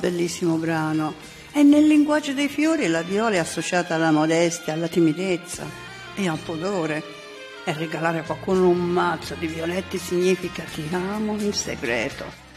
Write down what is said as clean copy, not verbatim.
Bellissimo brano. E nel linguaggio dei fiori la viola è associata alla modestia, alla timidezza e al pudore. E regalare a qualcuno un mazzo di violette significa ti amo in segreto.